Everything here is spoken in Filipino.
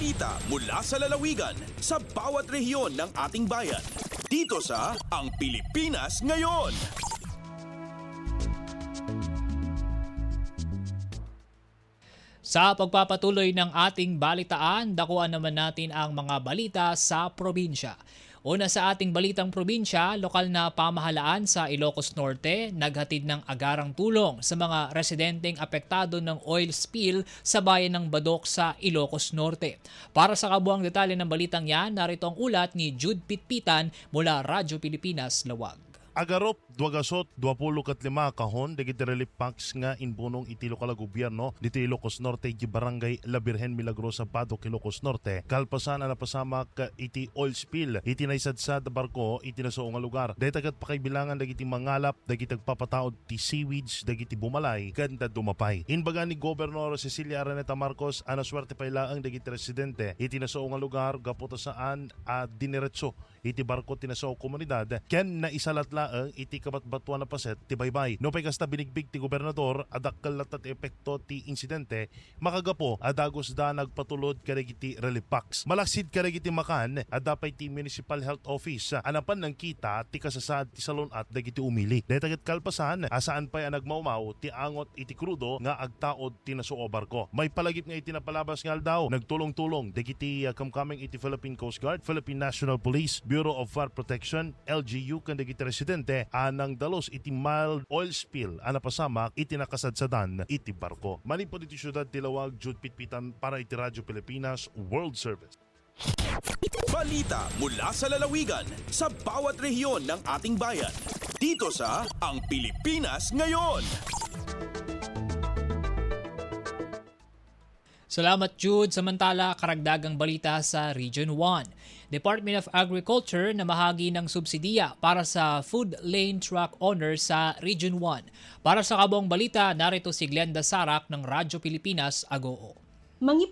Balita mula sa lalawigan sa bawat rehiyon ng ating bayan. Dito sa Ang Pilipinas Ngayon. Sa pagpapatuloy ng ating balitaan, dakuan naman natin ang mga balita sa probinsya. Una sa ating balitang probinsya, lokal na pamahalaan sa Ilocos Norte naghatid ng agarang tulong sa mga residenteng apektado ng oil spill sa bayan ng Badok sa Ilocos Norte. Para sa kabuang detalye ng balitang yan, narito ang ulat ni Jude Pitpitan mula Radyo Pilipinas, Lawag. Agarop, 225 kahon, dagiti relief packs nga inbunong iti lokal gobyerno diti Ilocos Norte, iti barangay La Virgen Milagrosa, Badok, Ilocos Norte. Kalpasan na napasamak iti oil spill, iti naisadsad barko, iti naso nga lugar. Dahil pakaibilangan dagiti mangalap, dagiti papataod ti seaweeds, dagiti bumalay, ganda dumapay. Inbaga ni Gobernador Cecilia Araneta Marcos, anaswerte pa ilaang dagiti residente, iti naso nga lugar, gaputa saan diniretso iti barko tinaso komunidad, ken na isalatlaang iti kabatbatuan na paset ti baybay. No pay kasta binigbig ti gobernador, adakkel latat epekto ti insidente, makagapo adagos da nagpatulod kadagiti relief packs. Malaksid kadagiti makan, adapay ti Municipal Health Office, anapan ng kita ti kasasad ti salon at dagiti umili. Detagat kalpasan, asaan pay ang nagmaumaw ti angot iti krudo nga agtaod ti nasuo barko. May palagip nga iti napalabas nga daw, nagtulong-tulong dagiti kamkaming iti Philippine Coast Guard, Philippine National Police, Bureau of Fire Protection, LGU, kan dagiti residente anang dalos iti mild oil spill anapasamak iti nakasadsadan iti barko. Manipod iti syudad ti Lawag, Jude Pitpitan para iti Radyo Pilipinas World Service. Balita mula sa lalawigan sa bawat rehiyon ng ating bayan. Dito sa Ang Pilipinas Ngayon. Salamat Jude. Samantala, karagdagang balita sa Region 1. Department of Agriculture na mahagi ng subsidiya para sa food lane truck owner sa Region 1. Para sa kabuang balita, narito si Glenda Sarak ng Radyo Pilipinas, Agoo.